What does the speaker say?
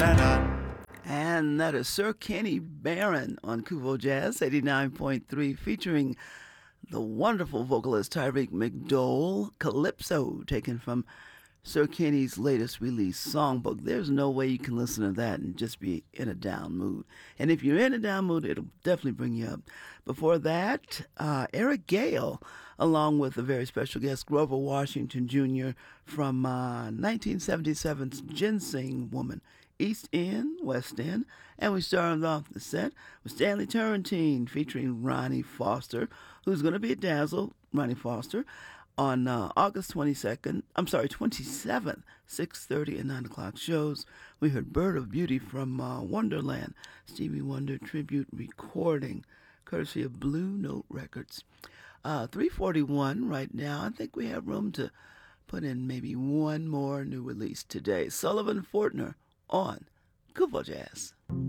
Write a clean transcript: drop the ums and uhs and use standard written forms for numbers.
And that is Sir Kenny Barron on Kuvo Jazz 89.3, featuring the wonderful vocalist Tyreek McDowell, Calypso, taken from Sir Kenny's latest release, Songbook. There's no way you can listen to that and just be in a down mood. And if you're in a down mood, it'll definitely bring you up. Before that, Eric Gale, along with a very special guest, Grover Washington Jr. from 1977's Ginseng Woman. East End, West End, and we started off the set with Stanley Turrentine featuring Ronnie Foster, who's going to be at Dazzle, Ronnie Foster, on August 27th, 6:30 and 9 o'clock shows. We heard Bird of Beauty from Wonderland, Stevie Wonder tribute recording, courtesy of Blue Note Records. 3:41 right now. I think we have room to put in maybe one more new release today. Sullivan Fortner on Kuvo Jazz.